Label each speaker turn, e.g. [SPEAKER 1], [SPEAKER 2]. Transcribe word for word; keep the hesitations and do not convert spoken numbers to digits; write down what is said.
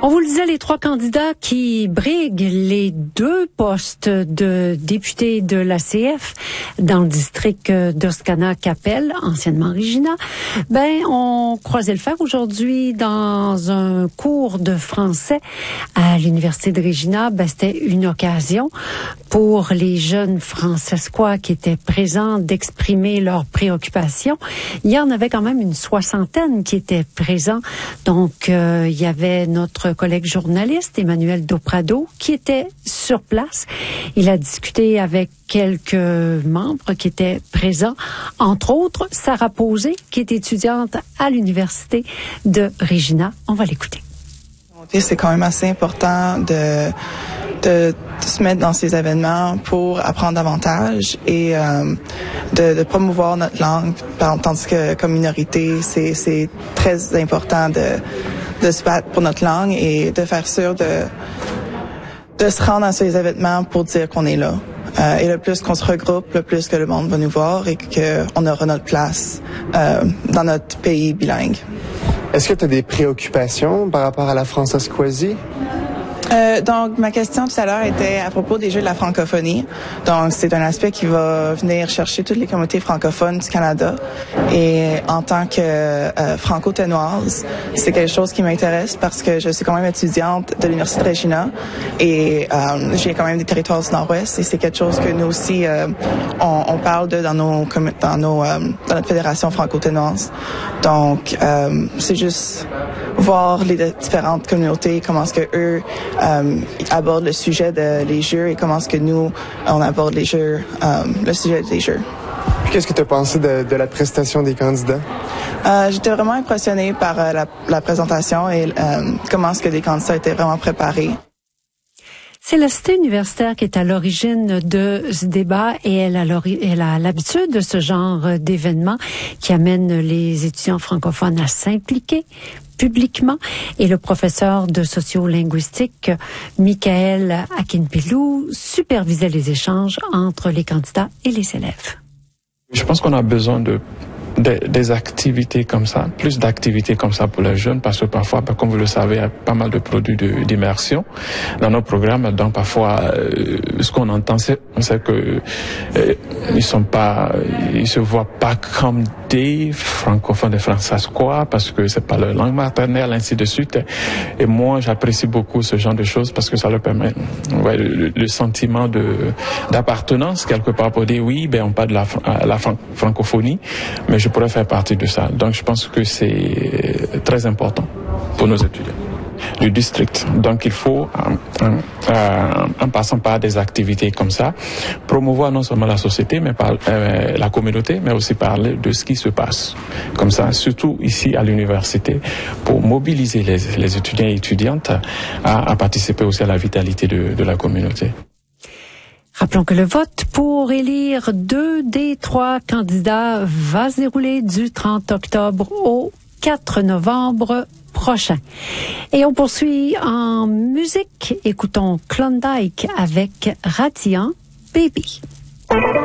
[SPEAKER 1] On vous le disait, les trois candidats qui briguent les deux postes de député de l'A C F dans le district d'Oscana-Capelle, anciennement Regina, ben, ont croisé le fer aujourd'hui dans un cours de français à l'Université de Regina. Ben, c'était une occasion pour les jeunes francescois qui étaient présents d'exprimer leurs préoccupations. Il y en avait quand même une soixantaine qui étaient présents. Donc, euh, il y avait notre collègue journaliste, Emmanuel Doprado, qui était sur place. Il a discuté avec quelques membres qui étaient présents, entre autres Sarah Posé, qui est étudiante à l'Université de Regina. On va l'écouter.
[SPEAKER 2] C'est quand même assez important de, de, de se mettre dans ces événements pour apprendre davantage et euh, de, de promouvoir notre langue, tandis que comme minorité, c'est, c'est très important de, de se battre pour notre langue et de faire sûr de, de se rendre à ces événements pour dire qu'on est là. Euh, et le plus qu'on se regroupe, le plus que le monde va nous voir et qu'on aura notre place euh, dans notre pays bilingue.
[SPEAKER 3] Est-ce que tu as des préoccupations par rapport à la francescoisie?
[SPEAKER 2] Euh, donc, ma question tout à l'heure était à propos des Jeux de la francophonie. Donc, c'est un aspect qui va venir chercher toutes les communautés francophones du Canada. Et en tant que euh, franco-ténoise, c'est quelque chose qui m'intéresse parce que je suis quand même étudiante de l'Université de Regina et euh, j'ai quand même des territoires du Nord-Ouest et c'est quelque chose que nous aussi, euh, on, on parle de dans nos, dans nos, euh, dans notre fédération franco-ténoise. Donc, euh, c'est juste voir les différentes communautés, comment est-ce que eux euh, abordent le sujet de les jeux et comment est-ce que nous on aborde les jeux, euh, le sujet des jeux.
[SPEAKER 3] Puis qu'est-ce que tu as pensé de, de la prestation des candidats?
[SPEAKER 2] Euh, j'étais vraiment impressionnée par euh, la, la présentation et euh, comment est-ce que les candidats étaient vraiment préparés.
[SPEAKER 1] C'est la cité universitaire qui est à l'origine de ce débat et elle a, elle a l'habitude de ce genre d'événements qui amène les étudiants francophones à s'impliquer publiquement. Et le professeur de sociolinguistique, Michael Akinpelou, supervisait les échanges entre les candidats et les élèves.
[SPEAKER 4] Je pense qu'on a besoin de Des, des activités comme ça, plus d'activités comme ça pour les jeunes, parce que parfois, comme vous le savez, il y a pas mal de produits de, d'immersion dans nos programmes. Donc parfois, euh, ce qu'on entend, c'est, c'est que euh, ils sont pas, ils se voient pas comme des francophones, des francescois, parce que c'est pas leur langue maternelle, ainsi de suite. Et moi, j'apprécie beaucoup ce genre de choses parce que ça leur permet, ouais, le, le sentiment de d'appartenance quelque part pour dire oui, ben on parle de la, la francophonie, mais je pourrais faire partie de ça. Donc je pense que c'est très important pour nos étudiants du district. Donc il faut, en, en, en passant par des activités comme ça, promouvoir non seulement la société, mais par euh, la communauté, mais aussi parler de ce qui se passe. Comme ça, surtout ici à l'université, pour mobiliser les, les étudiants et étudiantes à, à participer aussi à la vitalité de, de la communauté.
[SPEAKER 1] Rappelons que le vote pour élire deux des trois candidats va se dérouler du trente octobre au quatre novembre prochain. Et on poursuit en musique. Écoutons Klondike avec Radiant Baby.